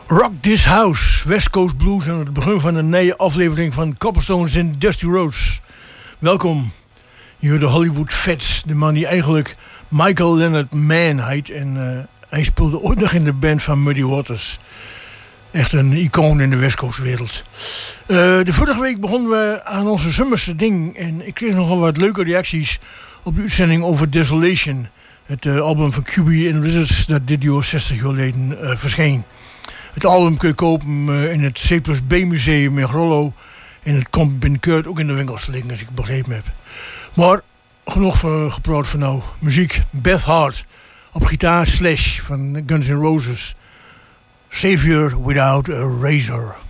Rock This House, West Coast Blues aan het begin van een nieuwe aflevering van Cobblestones in Dusty Roads. Welkom, hier de Hollywood Vets, de man die eigenlijk Michael Leonard Mann heet en hij speelde ooit nog in de band van Muddy Waters. Echt een icoon in de West Coast wereld. De vorige week begonnen we aan onze zomerse ding en ik kreeg nogal wat leuke reacties op de uitzending over Desolation. Het album van QB and Wizards dat dit jaar 60 jaar geleden verscheen. Het album kun je kopen in het C+B museum in Grollo. En het komt binnenkort ook in de winkels te liggen, als ik het begrepen heb. Maar genoeg gepraat van nou. Muziek, Beth Hart op gitaar Slash van Guns N' Roses. Savior Without a Razor.